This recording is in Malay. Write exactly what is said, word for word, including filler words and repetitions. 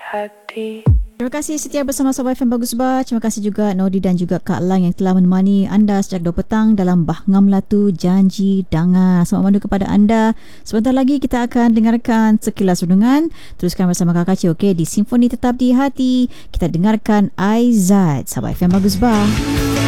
hati. Terima kasih setia bersama Sahabat F M Bagus Bar. Terima kasih juga Nodi dan juga Kak Lang yang telah menemani anda sejak dua petang dalam Bahngam Latu Janji Dangar. Selamat mandu kepada anda. Sebentar lagi kita akan dengarkan sekilas renungan. Teruskan bersama Kak Kacik, okey, di Simfoni Tetap di Hati. Kita dengarkan Aizat. Sahabat F M Bagus Bar.